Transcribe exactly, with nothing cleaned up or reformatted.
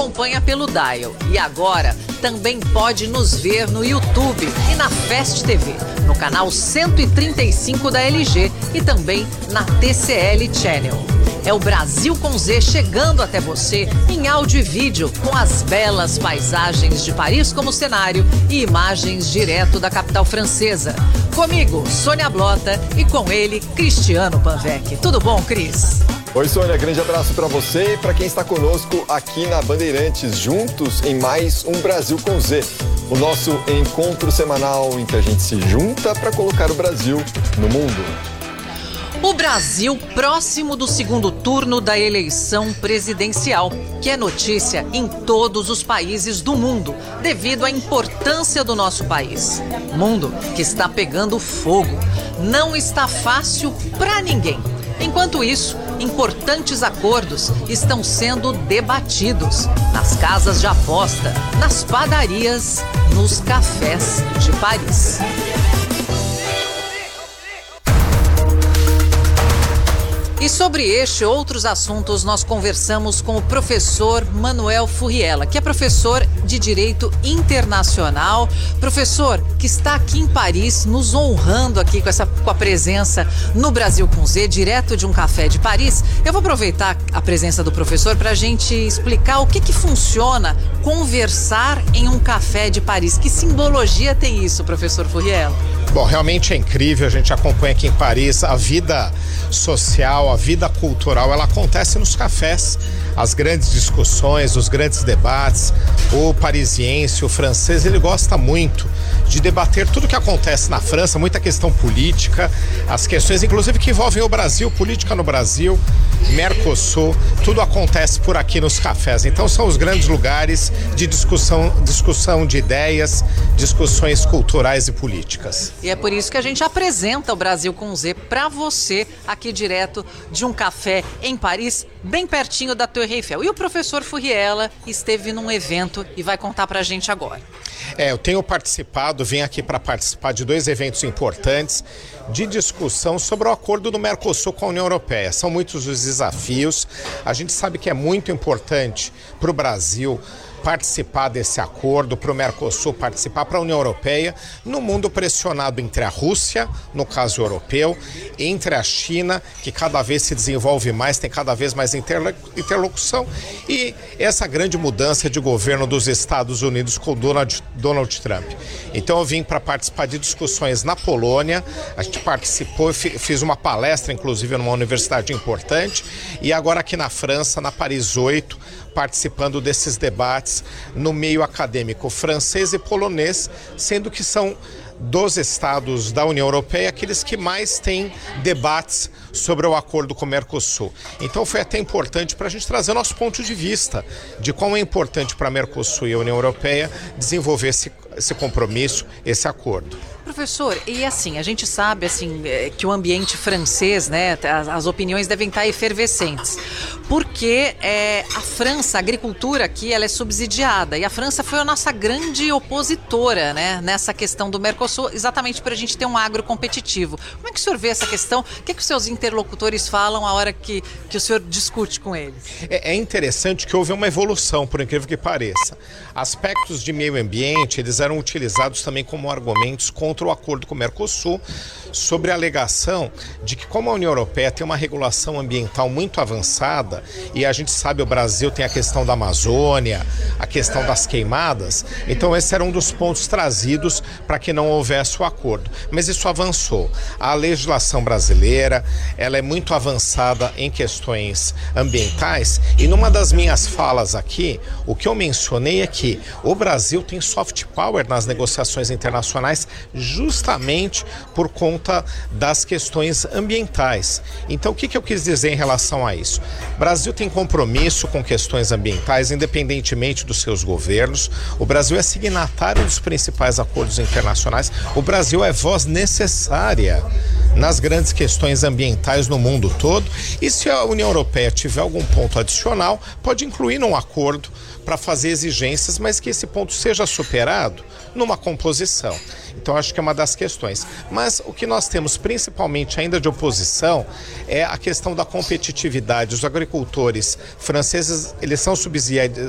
Acompanha pelo Dial e agora também pode nos ver no YouTube e na Fast T V, no canal cento e trinta e cinco da L G e também na T C L Channel. É o Brasil com Z chegando até você em áudio e vídeo, com as belas paisagens de Paris como cenário e imagens direto da capital francesa. Comigo, Sônia Blota, e com ele, Cristiano Panvec. Tudo bom, Cris? Oi, Sônia, grande abraço para você e para quem está conosco aqui na Bandeirantes, juntos em mais um Brasil com Z. O nosso encontro semanal em que a gente se junta para colocar o Brasil no mundo. O Brasil próximo do segundo turno da eleição presidencial, que é notícia em todos os países do mundo, devido à importância do nosso país. Mundo que está pegando fogo. Não está fácil para ninguém. Enquanto isso, importantes acordos estão sendo debatidos nas casas de aposta, nas padarias, nos cafés de Paris. E sobre este e outros assuntos, nós conversamos com o professor Manuel Furriela, que é professor de Direito Internacional, professor que está aqui em Paris, nos honrando aqui com, essa, com a presença no Brasil com Z, direto de um café de Paris. Eu vou aproveitar a presença do professor para a gente explicar o que, que funciona conversar em um café de Paris. Que simbologia tem isso, professor Furriela? Bom, realmente é incrível, a gente acompanha aqui em Paris a vida social, a vida cultural, ela acontece nos cafés, as grandes discussões, os grandes debates. O parisiense, o francês, ele gosta muito de debater tudo o que acontece na França, muita questão política, as questões inclusive que envolvem o Brasil, política no Brasil, Mercosul, tudo acontece por aqui nos cafés. Então são os grandes lugares de discussão, discussão de ideias, discussões culturais e políticas. E é por isso que a gente apresenta o Brasil com Z para você, aqui direto de um café em Paris, bem pertinho da Torre Eiffel. E o professor Furriela esteve num evento e vai contar para a gente agora. É, eu tenho participado, vim aqui para participar de dois eventos importantes de discussão sobre o acordo do Mercosul com a União Europeia. São muitos os desafios, a gente sabe que é muito importante para o Brasil participar desse acordo, para o Mercosul participar, para a União Europeia, no mundo pressionado entre a Rússia, no caso europeu, entre a China, que cada vez se desenvolve mais, tem cada vez mais interlocução, e essa grande mudança de governo dos Estados Unidos com Donald, Donald Trump. Então eu vim para participar de discussões na Polônia, a gente participou, fiz uma palestra, inclusive, numa universidade importante, e agora aqui na França, na Paris oito, participando desses debates no meio acadêmico francês e polonês, sendo que são dos estados da União Europeia aqueles que mais têm debates sobre o acordo com o Mercosul. Então foi até importante para a gente trazer o nosso ponto de vista de como é importante para a Mercosul e a União Europeia desenvolver esse, esse compromisso, esse acordo. Professor, e assim, a gente sabe assim, que o ambiente francês, né, as, as opiniões devem estar efervescentes, porque é, a França, a agricultura aqui, ela é subsidiada, e a França foi a nossa grande opositora, né, nessa questão do Mercosul, exatamente para a gente ter um agro competitivo. Como é que o senhor vê essa questão? O que, é que os seus interlocutores falam a hora que, que o senhor discute com eles? É, é interessante que houve uma evolução, por incrível que pareça. Aspectos de meio ambiente, eles eram utilizados também como argumentos contra o acordo com o Mercosul, sobre a alegação de que, como a União Europeia tem uma regulação ambiental muito avançada, e a gente sabe o Brasil tem a questão da Amazônia, a questão das queimadas, então esse era um dos pontos trazidos para que não houvesse o acordo. Mas isso avançou. A legislação brasileira, ela é muito avançada em questões ambientais, e numa das minhas falas aqui, o que eu mencionei é que o Brasil tem soft power nas negociações internacionais justamente por conta das questões ambientais. Então, o que, que eu quis dizer em relação a isso? O Brasil tem compromisso com questões ambientais, independentemente dos seus governos. O Brasil é signatário dos principais acordos internacionais. O Brasil é voz necessária nas grandes questões ambientais no mundo todo. E se a União Europeia tiver algum ponto adicional, pode incluir num acordo para fazer exigências, mas que esse ponto seja superado numa composição. Então acho que é uma das questões. Mas o que nós temos principalmente ainda de oposição é a questão da competitividade. Os agricultores franceses, eles são subsidiados